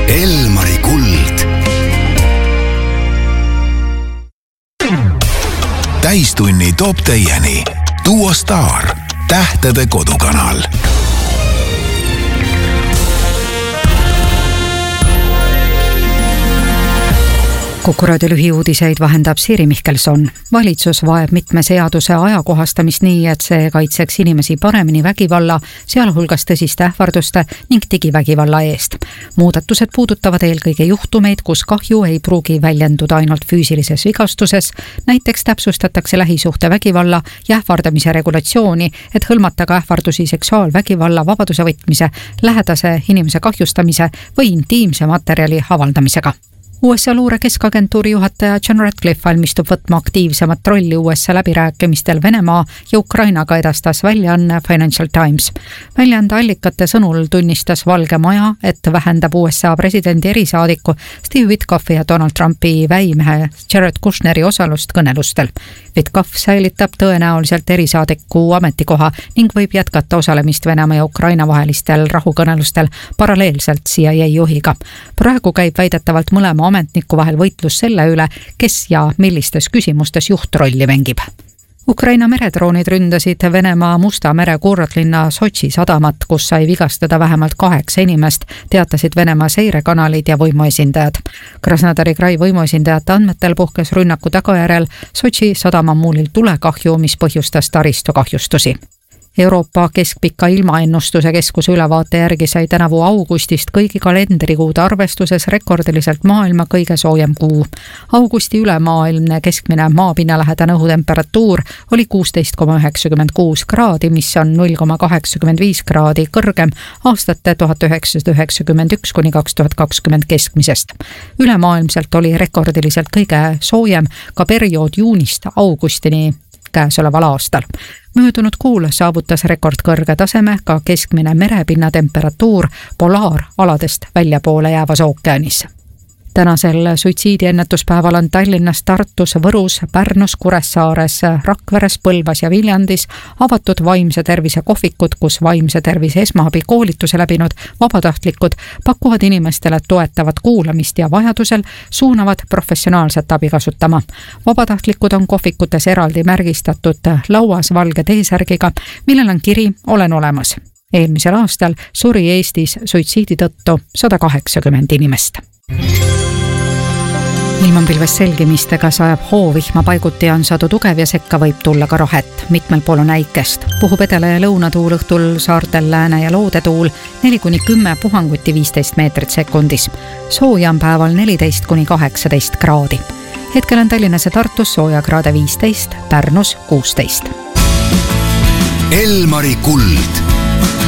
Elmari kuld. Täistunni toob teieni Duo Star, tähtede kodukanal. Kuku raadio lühiuudiseid vahendab Siiri Mihkelson. Valitsus vaeb mitme seaduse ajakohastamist nii, et see kaitseks inimesi paremini vägivalla, sealhulgas tõsiste ähvarduste ning digivägivalla eest. Muudatused puudutavad eelkõige juhtumeid, kus kahju ei pruugi väljenduda ainult füüsilises vigastuses. Näiteks täpsustatakse lähisuhte vägivalla ja ähvardamise regulatsiooni, et hõlmata ka ähvardusi seksuaalvägivalla, vabaduse võtmise, lähedase inimese kahjustamise või intiimse materjali avaldamisega. USA luure keskagentuuri juhataja John Ratcliffe valmistub võtma aktiivsemat rolli USA läbirääkimistel Venemaa ja Ukrainaga, edastas väljaanne Financial Times. Väljaande allikate sõnul tunnistas Valge Maja, et vähendab USA presidendi erisaadiku Steve Witkoffi ja Donald Trumpi väimehe Jared Kushneri osalust kõnelustel. Witkoff säilitab tõenäoliselt erisaadiku ametikoha ning võib jätkata osalemist Venemaa ja Ukraina vahelistel rahukõnelustel paralleelselt CIA juhiga. Praegu käib väidetavalt mõlema ametniku vahel võitlus selle üle, kes ja millistes küsimustes juhtrolli mängib. Ukraina meredroonid ründasid Venemaa Musta mere kuurortlinna Sotši sadamat, kus sai vigastada vähemalt 8 inimest, teatasid Venemaa seirekanalid ja võimuesindajad. Krasnodari krai võimuesindajate andmetel puhkes rünnaku tagajärel Sotši sadama muulil tulekahju, mis põhjustas taristu kahjustusi. Euroopa keskpika ilmaennustuse keskuse ülevaate järgi sai tänavu augustist kõigi kalendrikuude arvestuses rekordiliselt maailma kõige soojem kuu. Augusti ülemaailmne keskmine maapinnalähedane õhutemperatuur oli 16,96 kraadi, mis on 0,85 kraadi kõrgem aastate 1991 kuni 2020 keskmisest. Ülemaailmselt oli rekordiliselt kõige soojem ka periood juunist augustini käesoleval aastal. Möödunud kuul saavutas rekordkõrge taseme ka keskmine merepinna temperatuur polaaraladest väljapoole jäävas ookeanis. Tänasel suitsiidiennetuspäeval on Tallinnas, Tartus, Võrus, Pärnus, Kuressaares, Rakveres, Põlvas ja Viljandis avatud vaimse tervise kohvikud, kus vaimse tervise esmaabi koolituse läbinud vabatahtlikud pakuvad inimestele toetavat kuulamist ja vajadusel suunavad professionaalset abi kasutama. Vabatahtlikud on kohvikutes eraldi märgistatud lauas valge T-särgiga, millel on kiri "Olen olemas". Eelmisel aastal suri Eestis suitsiidi tõttu 180 inimest. Ilmanpilves selgimistega sajab hoovihma paiguti ja on sadu tugev ja sekka võib tulla ka rahet. Mitmel pool on äikest. Puhub edela- ja lõunatuul, õhtul saartel lääne- ja loodetuul 4-10 puhanguti 15 meetrit sekundis. Sooja on päeval 14-18 kraadi. Hetkel on Tallinnas ja Tartus sooja kraade 15, Pärnus 16. Elmari kuld.